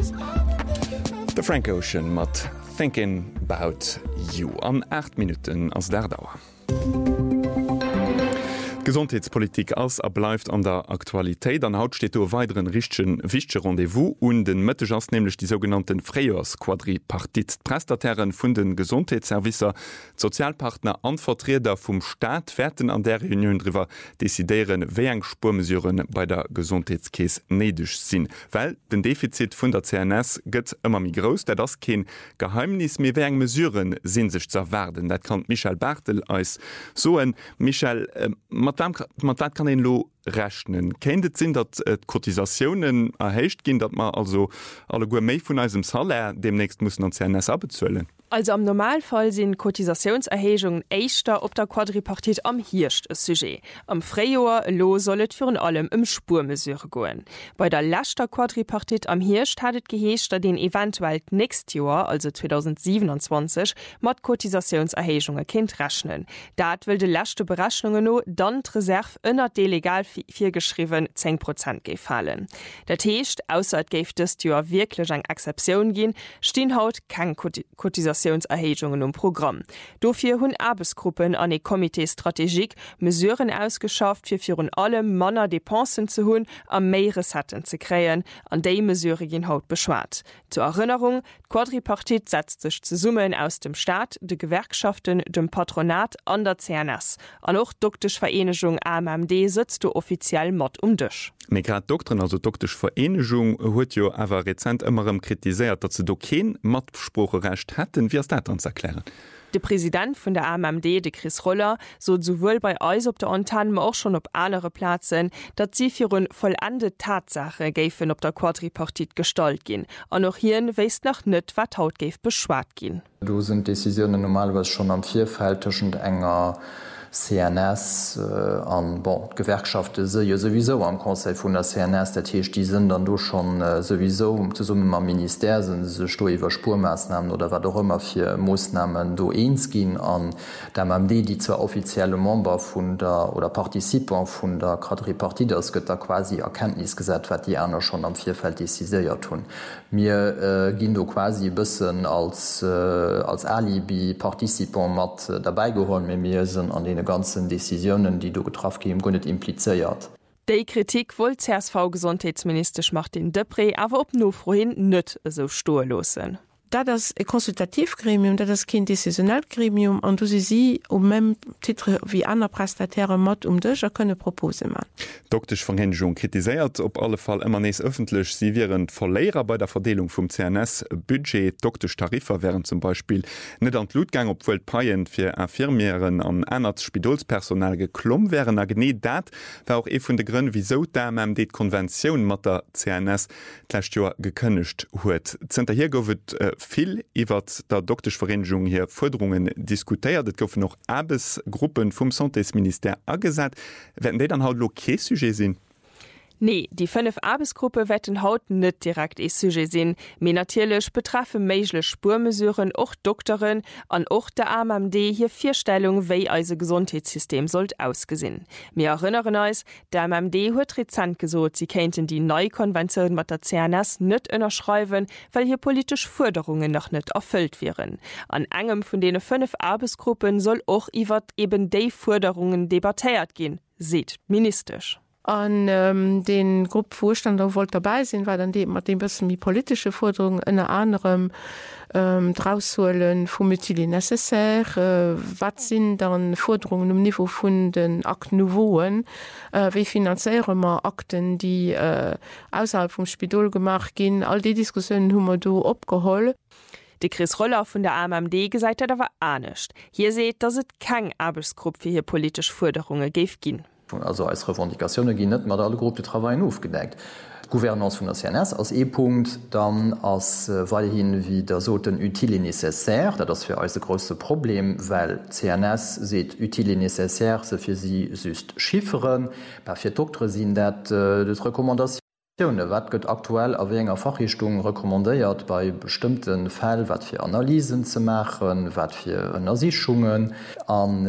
The Frank Ocean mat Thinking about you an 8 Minuten als Derdauer. Gesundheitspolitik ass erbleift an der Aktualität. An haut steht o weiteren richchten wichtige Rendezvous und den Mëtteg ass nämlich die sogenannten Freiers-Quadripartit. Prestataires vun den Gesundheitsservicer, Sozialpartner an Vertreter vum Staat werden an der Reunion drüber desideieren, wie eng Spurmesuren bei der Gesundheitskäse nedig sinn. Weil den Defizit vun der CNS gëtt immer mi groß, der das kein Geheimnis mehr wie eng Mesuren sinn sich zu erwerden. Dat kann Michael Bartel als so ein Michael dat kann en lo rechnen. Kennt sinn, dat Kotisationen erhecht gin, dat man also alle go méi vun eisem Salär demnächst muss an CNS abbezzuelen. Also am Normalfall sind Kotisationserhechungen eichter op der Quadripartit am Hirscht e Sujet. Am Freijoer lo sollet für allem Spurmesure goen. Bei der lachter Quadripartit am Hirscht hatet geheescht, dat den eventuell nächst Jahr, also 2027, mat Kotisationserhechungen kind rechnen. Dat will de lachte Berechnungen no dann d'Reserve ënner de legal firgeschriven 10% gefallen. Dat heescht, ausser geeft es Jahr wirklich eng Exception gin, stehen haut kein Kotisationserhechungen Programm. Dofir hunn Arbeitsgruppen an e Komitee strategik Mesuren ausgeschafft fir allem Manner Depensen zu hunn am Meereshatten zu kräen, an déi Mesure gin haut beschwart. Zur Erinnerung, Quadripartit setzt sich zu Summen aus dem Staat, de Gewerkschaften, dem Patronat an der CNS. An och doktisch Vereinigung AMMD sitzt du offiziell mat Dich. Grad Doktoren also doktisch Vereinigung huet jo awer rezent immerem kritisiert, dat ze do kein Matspruchrecht hätten, wie es dat uns erklären. Der Präsident von der AMMD, de Chris Roller, so sowohl bei uns op der Ontan auch schon op andere Plätzen, dat sie für un vollende Tatsache geifen op der Quadripartit gestalt gin. An noch hierhin weist noch net, wat haut geif beschwart gin. Du sind Decisionen normalerweise schon am Vierfältischen enger CNS an Gewerkschaften se ja sowieso am Konseil vun der CNS, dat hicht die sind dann du schon sowieso zu summen am Minister sind se sto iwwer Spurmaßnahmen oder wat auch immer fir Moosnahmen do eens gin an der MMD, die zwar offizielle Member vun der oder Partizipant vun der Quadripartit ass gëtt da quasi Erkenntnis gesät, wat die Äner schon am Vierfeld deciséiert tun. Mir ginn du quasi bëssen als Alibi Partizipant mat dabei geholt mir sind an den ganzen Decisionen, die du getroffen haben, gar nicht impliziert. Die Kritik wollte CSV-Gesundheitsminister Martin Depré aber ob nur vorhin nicht so stur losen. Das ein Konsultativgremium, das ist kein Decisionalgremium und du sie même Titel wie andere Prestataire mat Dich können Propose machen. Doktisch Verhängung kritisiert, op alle Fall immer nees öffentlich, sie wären Verlehrer bei der Verdelung vom CNS-Budget. Doktisch Tarifer wären zum Beispiel net an Blutgang obwohl Paien für Infirmieren an einer Spidolspersonal geklommen wären. Gene dat war auch von de Gründe, wieso der die Konvention mat der CNS gekönnecht huet. Hier goufet viel iwwer der doktisch Vereinigung hier Forderungen diskutiert. Et goufen noch Arbeitsgruppen vom Santéminister agesat. Werden die dann haut Loké-Sujet sinn? Nee, die 5 Arbeitsgruppe wetten haut net direkt e Sujet sinn. Me natierlech betraffe meigle Spurmesuren och Doktoren an och der AMMD hier Vierstellung wéi eise Gesundheitssystem sollt ausgesinn. Mir erinnern eus, der AMMD huet rezent gesot, sie kennten die Neukonvention mat der CNS net ënnerschreiwen, weil hier politisch Forderungen noch net erfüllt wären. An engem von denen 5 Arbeitsgruppen soll och iwwer eben déi Forderungen debattiert gin, seht ministerisch. An den Gruppevorstand wollte dabei sein, weil dann dem bisschen wie politische Forderungen in anderem drausholen vom Mittel necessaire, was sind dann Forderungen im Niveau von den Akten Nouveauen, wie finanzieren wir Akten, die außerhalb vom Spidol gemacht gehen, all die Diskussionen haben wir da abgeholt. De Chris Roller von der AMMD gesagt hat, aber nicht. Hier seht, dass es keine Arbeitsgruppe für hier politische Forderungen gibt. Also als Revendikationen gehen nicht mal alle Gruppen de Travail aufgedeckt. Gouvernance von der CNS als E-Punkt, dann als weiterhin wie der soten utile nécessaire, das für uns das größte Problem, weil CNS sieht utile nécessaire, so für sie süßt Chiffren, bei 4 Doktoren sind das Rekommandationen Wat gëtt aktuell a enger Fachrichtung rekommandéiert bei bestimmten Fällen, wat fir Analysen ze machen, wat fir Ersichungen an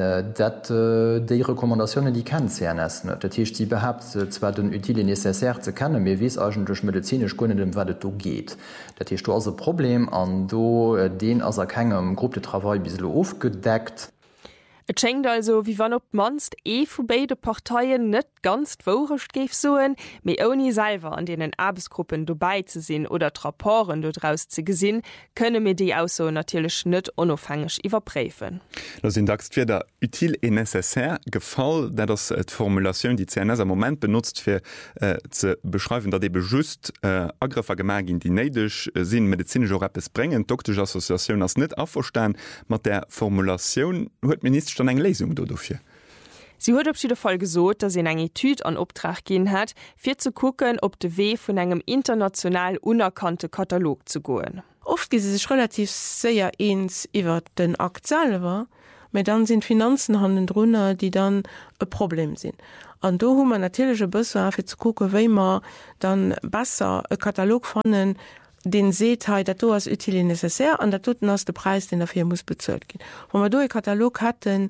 déi Rekommandationen die kennen CNS net. Dat hicht sie behabt zwar den utile necessaire ze kennen, mir wies eigentlich medizinisch kunnne dem wat do geht. Dat hicht du as Problem an do den as kegem Gruppe de Travail bislo aufgedeckt. Et schenkt also wie wann op manst vu beide Parteien net ganz worecht geef soen, méi oni selber an denen Arbeitsgruppen dobei ze sinn oder Rapporten dodraus ze gesinn, könne mir die aus so natürlich net onofhängig iwwerpräfen. Das sind fir der util et necessaire Gefall, dat das et Formulation die CNS am moment benutzt fir ze beschreiben, dat ebe just Agriffer gemergin die neidech sinn medizinsche Rappes brengen, Doktor Assoziation ass net afverstan, mat der Formulation huet Minister schon eng Lesung dofir. Sie huet op sie Fall gesot, dat se eng Etyd an Optrag gin hat, fir zu gucken, ob de Weh vun engem international unerkannte Katalog zu goen. Oft gi se sich relativ séier eens iwwer den Akt selber, me dann sind Finanzen handen drnner, die dann e Problem sinn. An do hu man natürlichsche Bësse fir zu gucken, wéi man dann besser e Katalog fannen, den Seeteil, dat do as utile necessaire an der toten ass de Preis, den dafir muss bezöllt gin. Wo man do e Katalog hatten,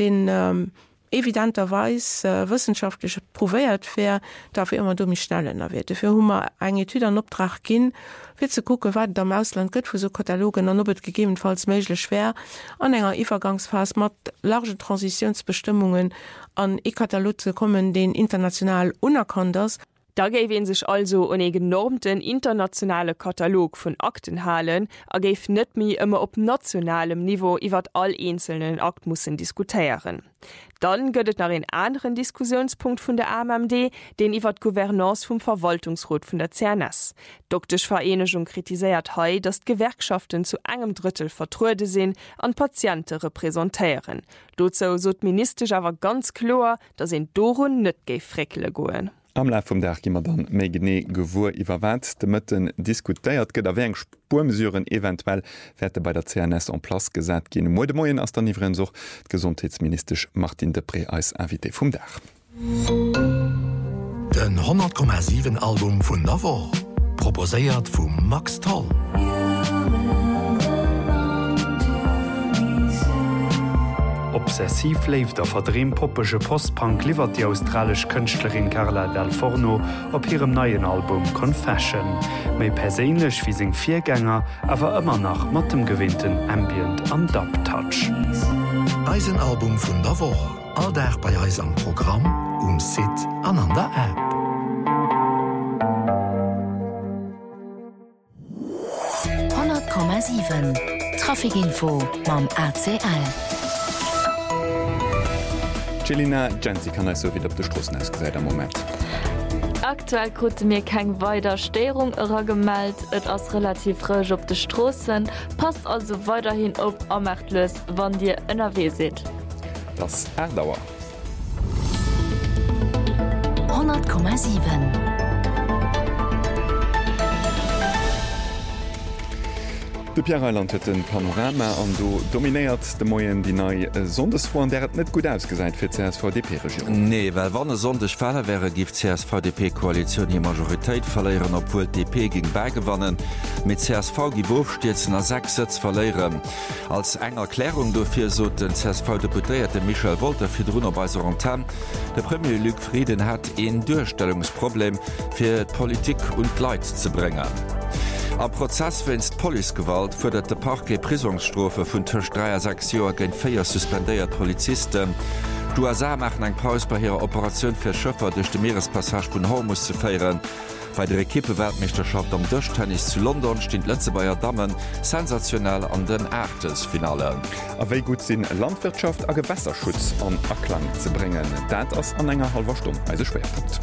den evidenterweis wissenschaftlich provéiert fir, dafür immer do mich schnellen erwert. Dafür hummer eng Etyd an Optrag gin, fir ze gucke, wat am Ausland gëtt, wo so Katalogen an obet gegebenenfalls méigle schwer an enger Ivergangsphase mat large Transitionsbestimmungen an E-Katalog zu kommen, den international unerkannt ist. Da gewen sich also un e genormten internationale Katalog vun Akten halen, a geif net mi immer op nationalem Niveau iwwer all einzelnen Aktmussen diskutieren. Dann gëtt nach en anderen Diskussionspunkt vun der AMMD, den iwwer Gouvernance vum Verwaltungsrat vun der CNS. Doktisch Vereinigung kritiséiert hei, dass Gewerkschaften zu engem Drittel vertruede sinn an Patienten repräsentieren. Dozo sot ministerisch awer ganz klar, dat en Dorun net geif freckele goen. Am Lauf vom Dach gimmer dann méi gené gewur iwwerwert de Mëtten diskutéiert gët awer eng Spurmesuren eventuell werte bei der CNS an Plas gesat gin. Mo de Moien ass der Niwen soch Gesundheitsministersch Martin Depré als Invité vum Dach. Den 100,7 Album vun Navo proposéiert vum Max Toll. Obsessiv leeft der verdreempoppege Postpunk liefert die australisch Künstlerin Carla Del Forno op ihrem neuen Album Confession. Mei perélech wie seg Viergänger, awer immer nach mattem gewinnten Ambient an Dub-Touch. Eisenalbum vun der Woche, all der bei Eis am Programm, Sit an an der App. Trafikinfo mam ACL. Celina Genzi kann so wieder op de Strossen ausgesäit am Moment. Aktuell konnte mir kein weiter Störung ihrer gemeldet, et ass relativ frisch op de Strossen, passt also weiterhin op amachtlös, wann dir NRW seht. Das Erdauer 100,7. De Pierreland huet den Panorama an do dominéiert de Moien die nei Sondesfroen, der net gut ausgesäit fir CSVDP-Regierung. Nee, well wann e sondech Fälle wäre gift CSVDP-Koalition die Majoritéit verléieren opuel DP ging beigewannen, mit CSV Gibofstiezen a 6 Sitz verléieren. Als eng Erklärung dofir so den CSV-Deputéierte Michel Wolter fir Drnner bei Sorantin, de Premier Luc Frieden hat een Durchstellungsproblem fir d Politik und Leiit ze bringen. Am Prozess wennst Polizeigewalt fordert de Parquet Prisonstrofe vun Tisch 36 Joer gen 4 suspendéiert Polizisten. Du USA machen eng Paus bei ihrer Operation fir Schëffer durch de Meerespassage vun Hormus zu feieren. Bei der Ekippeweltmeisterschaft am Durchtennis zu London steht letze Bayer Dammmen sensationell an den Ertesfinale. Aéi gut sinn Landwirtschaft a Gewässerschutz an Erklang ze bringen. Dat ass an enger halber Stunde als Schwerpunkt.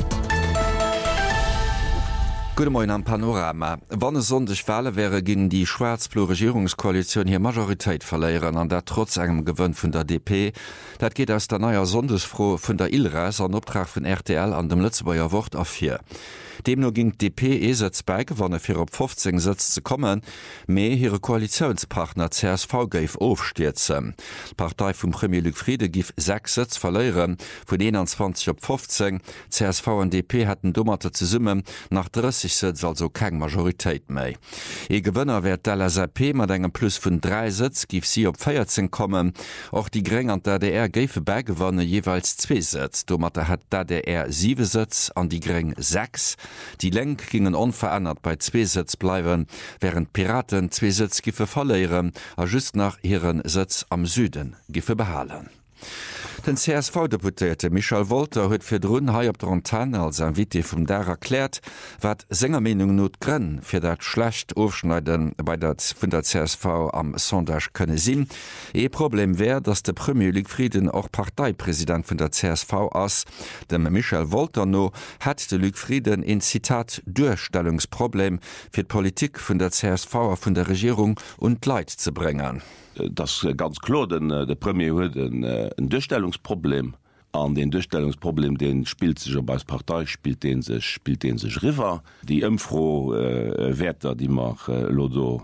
Gute Morgen am Panorama. Wann es sondech Fälle wäre, ginn die Schwarzblo Regierungskoalition hier Majoritéit verléieren an der trotz engem Gewënn vun der DP. Dat geht aus der neuer Sondesfro vun der ILRES an Optrag vun RTL an dem Lützebauer Wort auf 4. Demno ging DP Esatz beigewonnen fir op 15 Sitz zu kommen, méi hire Koalitionspartner CSV geif aufstürzen. Partei vum Premier Luc Friede gif 6 Sitz verleieren, vun 21 op 15. CSV und DP hätten dummerte ze summen nach 30 Sitz also keng Majoritéit méi. E Gewënner wär d'LSAP mat engem Plus vun 3 Sitz gif sie op 14 kommen. Auch die Gring an der DDR géife beigewonnen jeweils 2 Sitz. Domatte hat der DDR 7 Sitz an die Gring 6. Die Lenk gingen unverändert bei 2 Sitz bleiwen, während Piraten 2 Sitz gife verleieren, a just nach ihren Sitz am Süden gife behalen. Den CSV-Deputierte Michael Wolter huet fir d'Run hai op der Antenne als en Witi vum der erklärt, wat senger Menung not grënn fir dat schlecht aufschneiden bei vun der CSV am Sonntag könne sinn. Problem wär, dats der Premier Luc Frieden auch Parteipräsident vun der CSV ass. Dem Michael Wolter no hat de Luc Frieden in Zitat Durchstellungsproblem fir d'Politik vun der CSV a vun der Regierung und Leid zu bringen. Das ganz klar, der Premier huet ein Durchstellungsproblem. An den Durchstellungsproblem, den spielt sich bei der Partei, spielt den sich River. Die Impfro-Werte, die man Lodo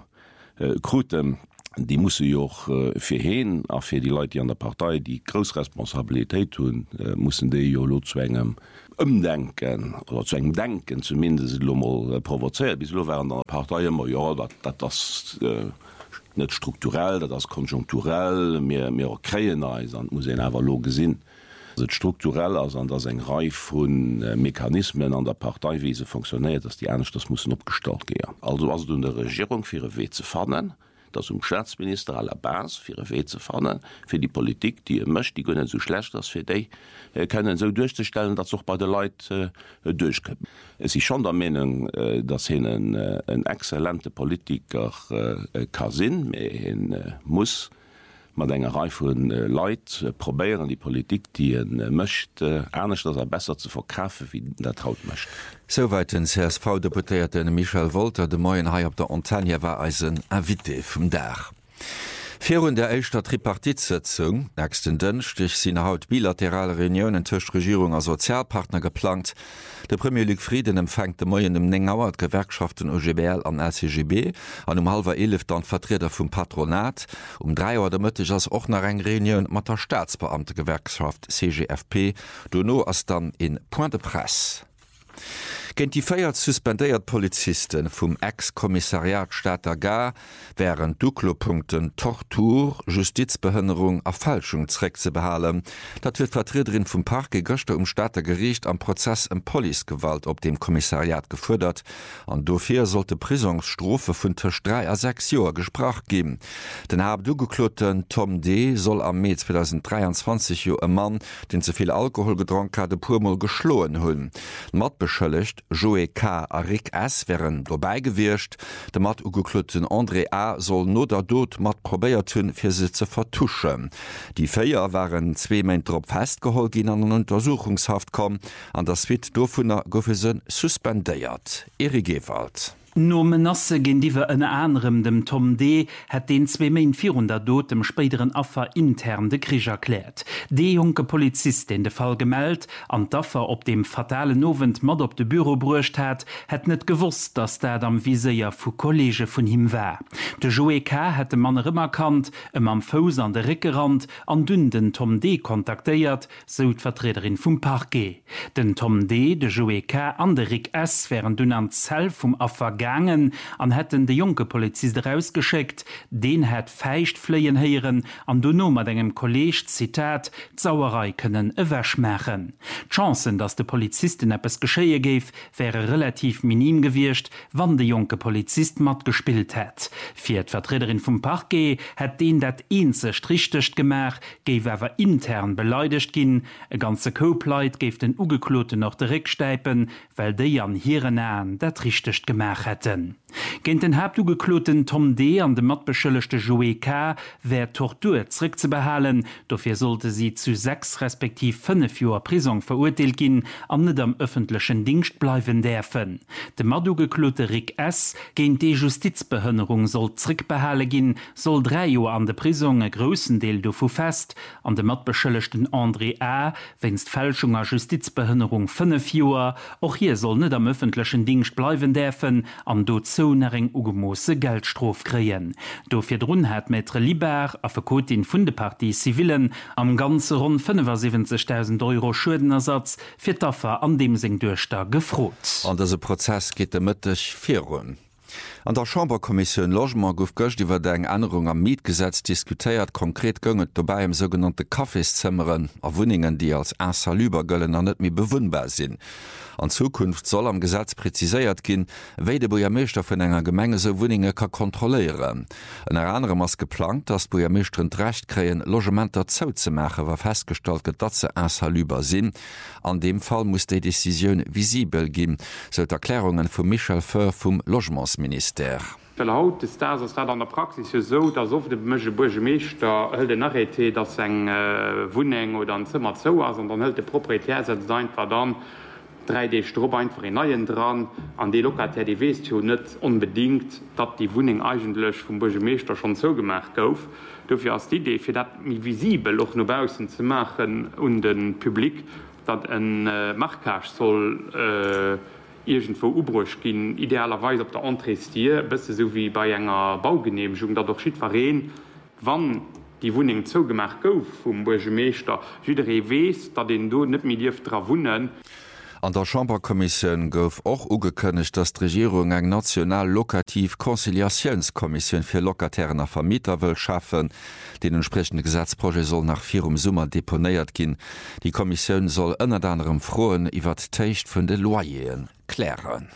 kruten, die muss auch für hin, auch für die Leute an der Partei, die Großresponsabilität tun, müssen die Jolo zwängen. Umdenken oder zwängen denken, zumindest mal provoziert. Bis während der Partei immer, ja, das net strukturell, dat das konjunkturell mehr kreien muss awer lo gesinn. Strukturell as an ders eng Reif vun Mechanismen an der Parteiwiese funktioniert, dass die ernst das muss opgestart gehen. Also was du der Regierung fir we ze fannen, das Staatsminister aller Bas fir we ze fannen, fir die Politik, die mcht, die gonnen so schlecht as fir déi können so durchzustellen, dat auch bei der Leiit durchkommen. Es ist schon der Meinung, dass hin ein exzellente Politiker kann sinn, hin muss man enger Reihe von Leiit probieren die Politik, die mcht ernst, dass besser zu verkaufen, wie der traut mcht. Soweit den CSV-Deputierte Michael Wolter de Moien Hai op der Antenne war als ein Invité vom Dach. Virun der Eischter Tripartitsitzung nächsten Dënchtech sinn haut bilaterale Reunionen tëcht Regierung a Sozialpartner geplant. Der Premier Luc Frieden empfängt de Moien dem Nengauer Gewerkschaften OGBL an LCGB, an 10:30 dann Vertreter vum Patronat, 3 Uhr der Mëttech ass och nach eng Reunion mat der Staatsbeamte Gewerkschaft CGFP, dono ass dann in Point de Presse. Gent die feiert suspendéiert Polizisten vum Ex-Kommissariat Staater Gar wären Duklopunkten Tortur, Justizbehënnerung a Fälschungzreck ze behalen. Dat wird Vertreterin vum Parke Göchte Staater Gericht am Prozess em Policegewalt op dem Kommissariat gefordert. An dofir sollte Prisonstrofe vun Tisch 3 a 6 Joer gesprach geben. Den dugekloten Tom D. soll am Mai 2023 Jo e Mann, den zuviel Alkohol gedronk hat, de purmol geschloen hunn. Mat beschëllecht Joe K. a Rick S. wären vorbeigewircht. De mat ugeklotten André A. soll no der dot mat probéiert hunn fir se ze vertuschen. Die Féier waren 2 Mäin trop festgeholt gin an den Untersuchungshaft kom, an der Wit dovunner goufesen suspendéiert. Erik Gewald. No Menasse gin diewer ënne anderem dem Tom D. hat den 2400 Dot dem späteren Affer intern de Krich erklärt. De junge Polizist den de Fall gemeldt, an d'Affer op dem fatalen Novent mat op de Büro brucht hat net gewusst, dass dat am Viseier vu Kollege vun him war. De Joe K. hat de Mann rëmmer kannt, am Fous an de Rickerand an dünn den Tom D. kontakteiert, so d'Vertreterin vum Parquet. Den Tom D., de Joe K. an de Rick S. wären dünn an Zell vum Affer an hätten de junge Polizist rausgeschickt, den het feicht fleien heieren an du no mat engem Kolleg Zitat Zauerei können ewäsch machen. Chancen, dass de Polizisten eppes geschéie geif, wäre relativ minim gewircht, wann de junge Polizist mat gespielt het. Fir d Vertreterin vum Parquet het den dat eenze strichtecht gemach, geif awer intern beleidigt gin, e ganze Kopleit geif den Ugekloten noch de Ricksteipen, weil déi an hireieren an dat richtecht gemach hätten. Gen den Hauptugekloten Tom D. an dem matbeschëllechte Joe K. wär Tortur zurückzubehalen, dofir sollte sie zu 6 respektiv 5 Joer Prison verurteilt gin, an net am öffentlichen Dienst bleiben dürfen. De Madugeklote Rick S. gegen die Justizbehönnerung soll zurückbehalen gin, soll 3 Joer an de Prison e großen Deel dofu fest, an dem matbeschëllechten André A. wennst Fälschung a Justizbehönnerung 5 Joer, auch hier soll net am öffentlichen Dienst bleiben dürfen, an dozo eng ugemose Geldstrof kreien. Dofir run hat Maitre Liber a Verkotin vun de Partie Zivilen am ganze rund 75.000 € Schuldenersatz fir d'Affer an dem seng Duerchter gefrot. An dese Prozess geht de mëttech 4 Runden. An der Chamberkommission Logement gouf gocht iwwer deng Änderung am Mietgesetz diskutiert konkret gënget dobei im sogenannte Kaffeeszimmeren a Wuningen, die als insaluber gëllen an net mi bewunbar sinn. An Zukunft soll am Gesetz preziséiert ginn, wéi de Bojameeser vun enger Gemenge se Wuninge ka kontroléieren. En anderem ass geplant, dats Bojameestren d'Recht kreien Logementer zou ze mache, war festgestaltet, dat ze insaluber sinn. An dem Fall muss déi Deciioun visibel ginn, so d'Erklärungen vum Michel Föhr vum Logementsminister. Haut ist das an der Praxis so, dass oft de Mge Burgemeester hëll de Nachité, dat eng Wuning oder an Zimmer zo ass, an dann hëll de Proprietär se einfach dann 3D-Strob einfach in neien dran, an de Lokatär die wees jo net unbedingt, dat die Wuning eigenlech vum Burgemeester schon so gemacht gouf. Dofir ass die Idee fir dat mi visibel och nobausen ze machen und den Publikum, dat en Marktcash soll irgendwo ubruch gin idealerweise op der Entreestier, bist so wie bei enger Baugenehmigung, dat doch schiet verreen, wann die Wuning zogemacht gouf vum Burgemeester, Südere wees, dat den do net mir Dief dra wunnen. An der Chamberkommission gouf och ugekënnecht, dat d'Regierung eng national lokativ Konziliationskommission fir Lokatären a Vermieter wëll schaffen. Den entsprechende Gesetzproje soll nach 4 Summer deponéiert ginn. Die Kommission soll ënner anderem Froen iwwer d'Teicht vun de Loyeren klären.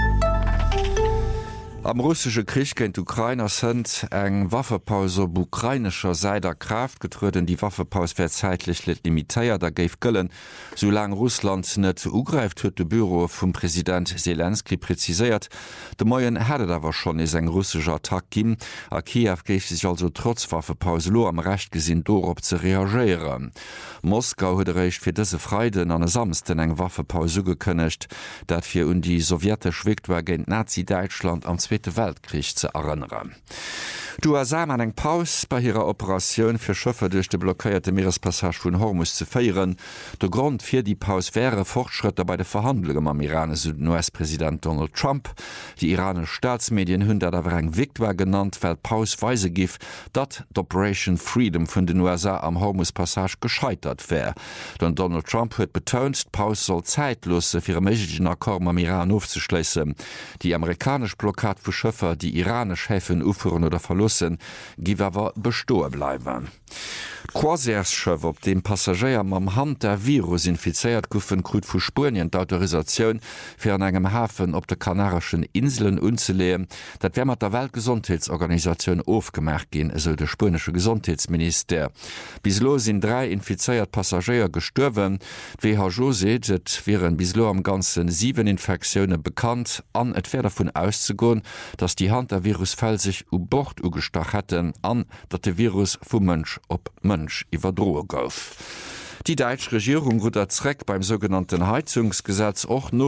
Am russische Krieg kennt Ukrainer sind eng Waffepause op ukrainischer Seite Kraft getrden, die Waffepause wär zeitlich limitiert, da geif gëllen, solang Russland net ugreift huet de Büro vum Präsident Zelensky präzisiert. De Moien hätte dawer schon is eng russischer Attack gin, a Kiew geif sich also trotz Waffepause lo am Recht gesinn dorop ze reagieren. Moskau huet recht fir dese Freiden an samsten eng Waffepause gekënnecht, dat fir die sowjetisch Wichtwagent Nazi-Deutschland am Zweite Weltkrieg zu erinnern. Du hast an eng Paus bei ihrer Operation für Schiffe durch die blockierte Meerespassage von Hormuz zu feieren. Der Grund für die Paus wäre Fortschritte bei der Verhandlungen am iranischen US-Präsident Donald Trump. Die iranischen Staatsmedien haben das aber ein Victor genannt, weil Paus weise gif, dass Operation Freedom von den USA am Hormuz-Passage gescheitert wäre. Denn Donald Trump hat betont, Paus soll zeitlos für einen möglichen Akkord am Iran aufzuschließen. Die amerikanische Blockade für Schiffe, die iranische Häfen aufführen oder verloren, giwer bestoe bleiwen. Quasierschëf op dem Passagier mam Hand der Virus infizeiert goufen krut vu Spurien d'Autorisaioun fir an engem Hafen op de Kanarischen Inseln unzeleen, dat wär mat der Weltgesundheitsorganisationun ofgemerk gin, eso de spanische Gesundheitsminister. Bislo sinn 3 infizeiert Passagier gestürwen, WHO seet, et wären bislo am ganzen 7 Infektionune bekannt, an et wär davon auszugoen, dats die Hand der Virusfäll sich u Bord ugestach hätten, an dat de Virus vum Mënsch op Mënsch iwwerdroe gouf. Die deutsche Regierung hat der Zweck beim sogenannten Heizungsgesetz auch no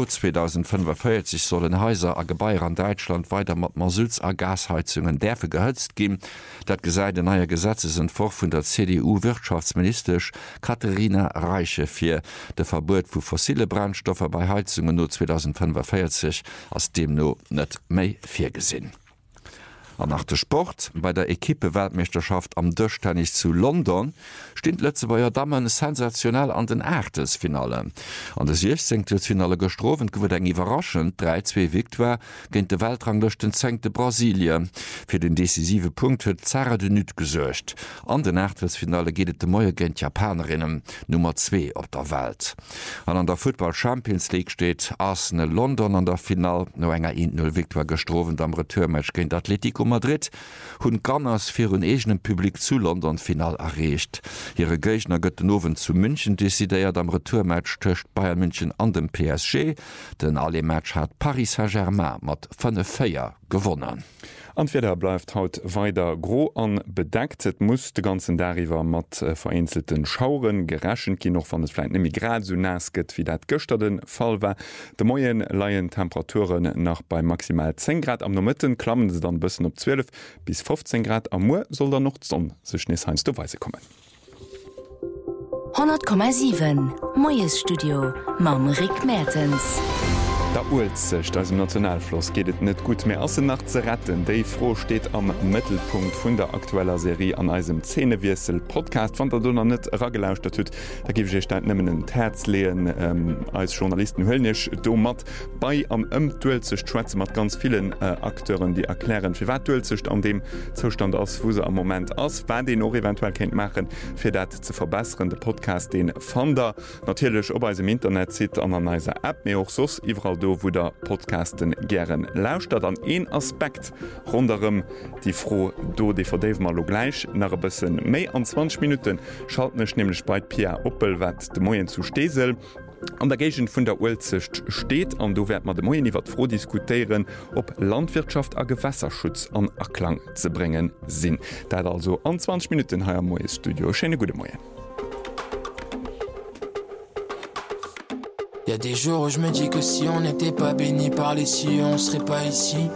2045 sollen Häuser a Gebäier an Deutschland weiter mat Masuz a Gasheizungen derfe gehëtzt gin. Dat gesäide neue Gesetzesentwurf vun der CDU-Wirtschaftsminister Katharina Reiche fir de Verbot vu fossile Brennstoffe bei Heizungen no 2045 aus dem no net méi firgesinn. Nach der Sport bei der Ekippe-Weltmeisterschaft am Tischtennis zu London steht letzte Woche Damen sensationell an den Achtelfinale. An das 16. Finale gestroffen wurde eng überraschend 3-2 Victoire gegen den Weltranglisten 10. Brasilien. Für den decisive Punkt hat Zara de Nut gesorgt. An den Achtelfinale geht es dem Moje gegen Japanerinnen Nummer 2 auf der Welt. Und an der Football Champions League steht Arsenal London an der Final no enger 1-0 Victoire gestroffen am Retourmatch gegen Atletico Madrid hunn Gunners fir un egenem Publikum zu London final erreicht. Ihre Gegner gëtt nowen zu München desideiert am Retourmatch töcht Bayern München an dem PSG. Den alle Match hat Paris Saint-Germain mat 5-4 gewonnen. Anfirder bleifft haut weider gro an bedeckt. Et muss de ganzen Dariwer mat vereinzelten Schauren gerächen ki noch van desläit nemi grad so nasket wie dat gëchterden Fall war. De moien laien Temperaturen nach bei maximal 10 Grad am Nomëtten klammen se dann bëssen op 12 bis 15 Grad am Moer soll der noch sonn sech nes heinst du weise kommen. 10,7 Moes Studio Mam Rick Mertens. Der Ulzecht als Nationalfloss gehtt net gut mehr asse nach ze retten. Déi froh steht am Mittelpunkt vun der aktueller Serie an eisem Zähnewirsel Podcast van der Donner net raggelauscht huet. Da gi ich stand nimmen den Herz lehen als Journalisten hëllnech do mat bei am Duelzecht Schweze mat ganz vielen Akteuren, die erklären fir wat Duelzecht an dem Zustand ass Fuse am Moment ass, wann den auch eventuell kennt machen fir dat ze verbeeren. De Podcast den Fander natürlich op als im Internet sieht an an eiser App mir auch sos iwwer do wo der Podcasten gern lauscht dat an een Aspekt runem die froh do DVD mal lo gleich nach e bisssen méi an 20 Minuten schaltnech nämlich bei Pierre Oppel wat de Moien zu Stesel. An der Gegent vun der Ulzecht steht an do werd mat de Moien iwwer froh diskutieren, ob Landwirtschaft a Gewässerschutz an Erklang ze bringen sinn. Dat also an 20 Minuten ha Moes Studio Schene gute Moien. Y'a des jours où je me dis que si on n'était pas béni par les cieux, on serait pas ici.